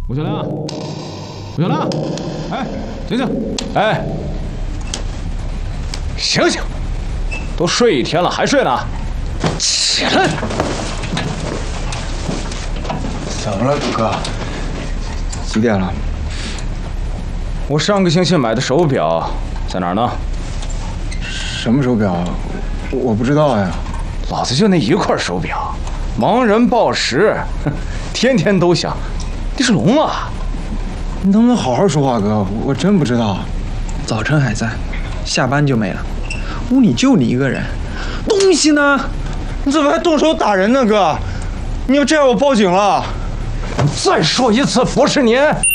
吴小亮，吴小亮，哎，醒醒！哎，醒醒！都睡一天了，还睡呢？起来！ 怎么了，主哥？几点了？ 我上个星期买的手表在哪儿呢？ 什么手表？我不知道呀。 老子就那一块手表，盲人报时，天天都响。你是聋了？ 你能不能好好说话，哥？我真不知道。 早晨还在，下班就没了。屋里就你一个人，东西呢？ 你怎么还动手打人呢，哥？你要这样，我报警了。 你再说一次，佛士年。